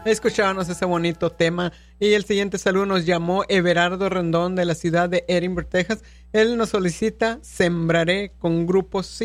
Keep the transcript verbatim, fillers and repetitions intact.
Escuchábamos ese bonito tema. Y el siguiente saludo nos llamó Everardo Rendón de la ciudad de Edinburgh, Texas. Él nos solicita Sembraré con grupos